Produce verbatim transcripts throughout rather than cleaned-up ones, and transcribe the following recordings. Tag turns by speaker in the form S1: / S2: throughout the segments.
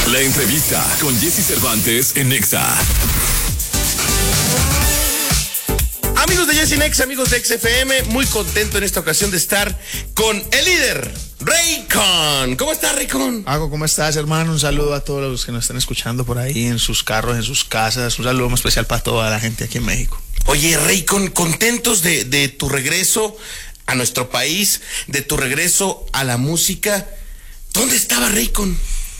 S1: La entrevista con Jesse Cervantes en Nexa.
S2: Amigos de Jesse Nexa, amigos de X F M, muy contento en esta ocasión de estar con el líder, Raycon. ¿Cómo estás, Raycon?
S3: Hago, ¿cómo estás, hermano? Un saludo a todos los que nos están escuchando por ahí, en sus carros, en sus casas. Un saludo muy especial para toda la gente aquí en México.
S2: Oye, Raycon, contentos de, de tu regreso a nuestro país, de tu regreso a la música. ¿Dónde estaba Raycon?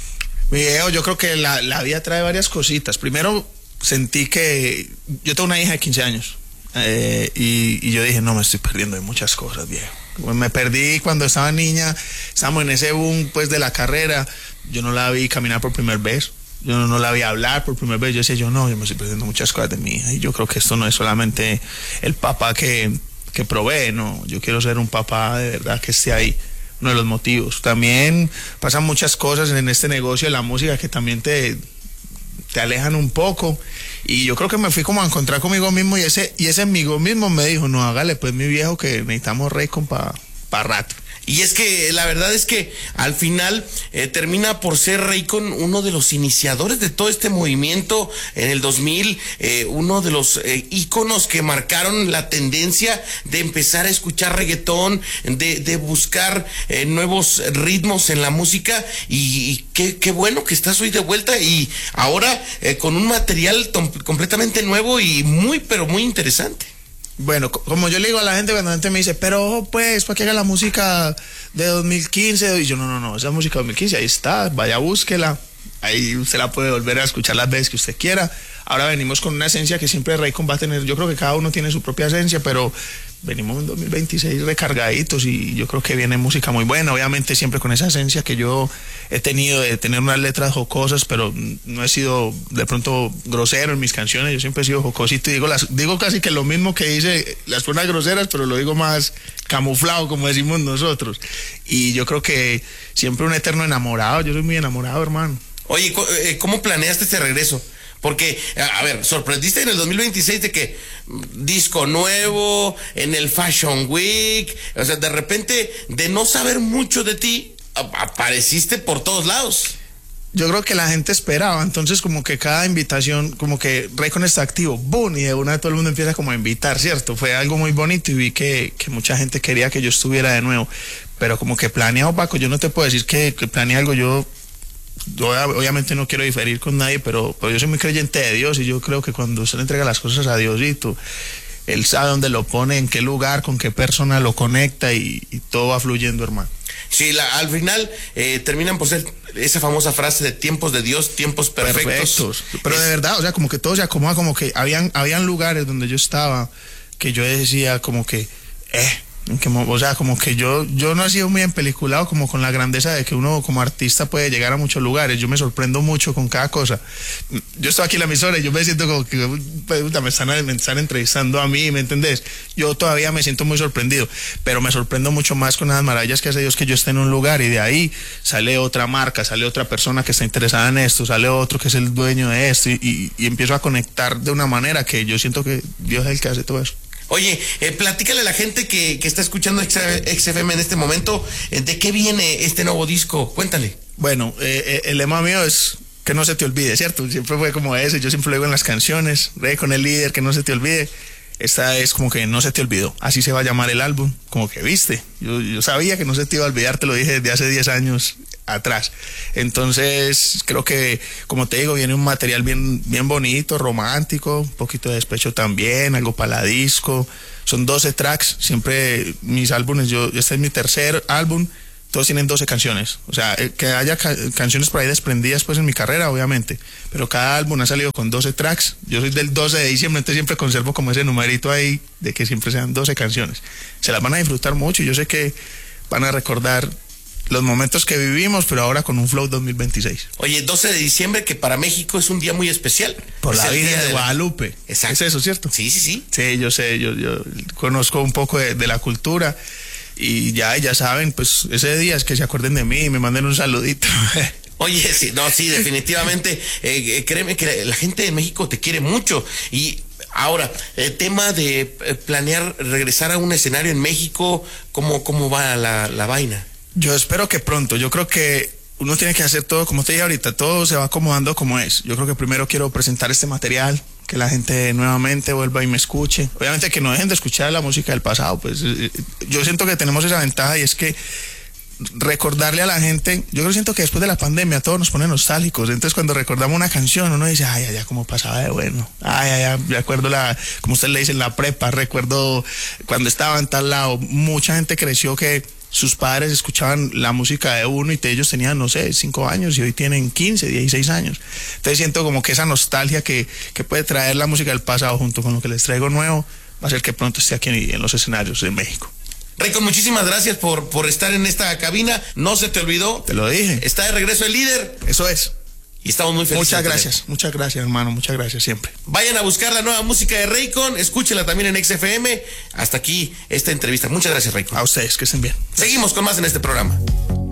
S3: Mi viejo, yo creo que la, la vida trae varias cositas. Primero, sentí que yo tengo una hija de quince años. Eh, y, y yo dije, no, me estoy perdiendo de muchas cosas, viejo. Me perdí cuando estaba niña, estábamos en ese boom pues de la carrera. Yo no la vi caminar por primera vez, yo no, no la vi hablar por primera vez. Yo decía, yo no, yo me estoy perdiendo muchas cosas de mi hija. Y yo creo que esto no es solamente el papá que, que provee, no. Yo quiero ser un papá de verdad que esté ahí. Uno de los motivos. También pasan muchas cosas en este negocio de la música que también te, te alejan un poco. Y yo creo que me fui como a encontrar conmigo mismo y ese, y ese amigo mismo me dijo, no, hágale pues mi viejo que necesitamos Raycon para pa rato.
S2: Y es que la verdad es que al final eh, termina por ser Raycon uno de los iniciadores de todo este movimiento en el dos mil, eh, uno de los eh, íconos que marcaron la tendencia de empezar a escuchar reggaetón, de, de buscar eh, nuevos ritmos en la música y, y qué, qué bueno que estás hoy de vuelta y ahora eh, con un material completamente nuevo y muy pero muy interesante.
S3: Bueno, como yo le digo a la gente cuando la gente me dice, pero ojo pues, ¿para qué haga la música de dos mil quince? Y yo, no, no, no, esa música de dos mil quince, ahí está, vaya, búsquela. Ahí usted la puede volver a escuchar las veces que usted quiera. Ahora venimos con una esencia que siempre Raycon va a tener. Yo creo que cada uno tiene su propia esencia, pero venimos en dos mil veintiséis recargaditos y yo creo que viene música muy buena. Obviamente siempre con esa esencia que yo he tenido de tener unas letras jocosas, pero no he sido de pronto grosero en mis canciones. Yo siempre he sido jocosito y digo, las, digo casi que lo mismo que dice las personas groseras, pero lo digo más camuflado, como decimos nosotros. Y yo creo que siempre un eterno enamorado. Yo soy muy enamorado, hermano.
S2: Oye, ¿cómo planeaste este regreso? Porque, a ver, sorprendiste en el dos mil veintiséis de que disco nuevo, en el Fashion Week, o sea, de repente, de no saber mucho de ti, apareciste por todos lados.
S3: Yo creo que la gente esperaba, entonces como que cada invitación, como que Raycon está activo, boom, y de una todo el mundo empieza como a invitar, ¿cierto? Fue algo muy bonito y vi que, que mucha gente quería que yo estuviera de nuevo, pero como que planeado, Paco, yo no te puedo decir que, que planeé algo, yo... Yo obviamente no quiero diferir con nadie, pero, pero yo soy muy creyente de Dios y yo creo que cuando usted le entrega las cosas a Diosito, Él sabe dónde lo pone, en qué lugar, con qué persona lo conecta y, y todo va fluyendo, hermano.
S2: Sí, la, al final eh, terminan por ser esa famosa frase de tiempos de Dios, tiempos perfectos. perfectos.
S3: Pero es... de verdad, o sea, como que todo se acomoda, como que habían, habían lugares donde yo estaba que yo decía como que, eh... Que, o sea, como que yo yo no he sido muy empeliculado como con la grandeza de que uno como artista puede llegar a muchos lugares. Yo me sorprendo mucho con cada cosa. Yo estoy aquí en la emisora y yo me siento como que me están, me están entrevistando a mí, ¿me entendés? Yo todavía me siento muy sorprendido, pero me sorprendo mucho más con las maravillas que hace Dios que yo esté en un lugar y de ahí sale otra marca, sale otra persona que está interesada en esto, sale otro que es el dueño de esto y, y, y empiezo a conectar de una manera que yo siento que Dios es el que hace todo eso.
S2: Oye, eh, platícale a la gente que, que está escuchando X F M en este momento, eh, ¿de qué viene este nuevo disco? Cuéntale.
S3: Bueno, eh, el lema mío es que no se te olvide, ¿cierto? Siempre fue como ese, yo siempre lo digo en las canciones, Raycon el líder, que no se te olvide. Esta es como que no se te olvidó, así se va a llamar el álbum, como que viste, yo, yo sabía que no se te iba a olvidar, te lo dije desde hace diez años atrás. Entonces creo que, como te digo, viene un material bien, bien bonito, romántico, un poquito de despecho también, algo para la disco. Son doce tracks, siempre mis álbumes, yo este es mi tercer álbum, todos tienen doce canciones, o sea, que haya ca canciones por ahí desprendidas pues en mi carrera, obviamente, pero cada álbum ha salido con doce tracks. Yo soy del doce de diciembre, entonces siempre conservo como ese numerito ahí de que siempre sean doce canciones. Se las van a disfrutar mucho y yo sé que van a recordar los momentos que vivimos, pero ahora con un flow dos mil veintiséis.
S2: Oye, doce de diciembre, que para México es un día muy especial.
S3: Por
S2: es
S3: la Virgen de,
S2: de
S3: Guadalupe.
S2: Exacto.
S3: Es eso, ¿cierto?
S2: Sí, sí, sí.
S3: Sí, yo sé, yo, yo conozco un poco de, de la cultura y ya, ya saben, pues ese día es que se acuerden de mí y me manden un saludito.
S2: Oye, sí, no, sí, definitivamente, eh, créeme que la gente de México te quiere mucho. Y ahora, el tema de planear regresar a un escenario en México, ¿cómo, cómo va la, la vaina?
S3: Yo espero que pronto, yo creo que uno tiene que hacer todo, como te dije ahorita, todo se va acomodando como es. Yo creo que primero quiero presentar este material, que la gente nuevamente vuelva y me escuche. Obviamente que no dejen de escuchar la música del pasado, pues yo siento que tenemos esa ventaja y es que recordarle a la gente, yo creo siento que después de la pandemia todos nos ponen nostálgicos, entonces cuando recordamos una canción uno dice, ay, ay, ay, cómo pasaba de bueno, ay, ay, ay, recuerdo la, como usted le dice, en la prepa, recuerdo cuando estaba en tal lado, mucha gente creció que sus padres escuchaban la música de uno y ellos tenían, no sé, cinco años y hoy tienen quince, dieciséis años, entonces siento como que esa nostalgia que, que puede traer la música del pasado junto con lo que les traigo nuevo, va a ser que pronto esté aquí en, en los escenarios de México.
S2: Raycon, muchísimas gracias por, por estar en esta cabina. No se te olvidó.
S3: Te lo dije.
S2: Está de regreso el líder.
S3: Eso es.
S2: Y estamos muy felices.
S3: Muchas gracias, muchas gracias, hermano. Muchas gracias siempre.
S2: Vayan a buscar la nueva música de Raycon. Escúchela también en X F M. Hasta aquí esta entrevista. Muchas gracias, Raycon.
S3: A ustedes, que estén bien.
S2: Seguimos con más en este programa.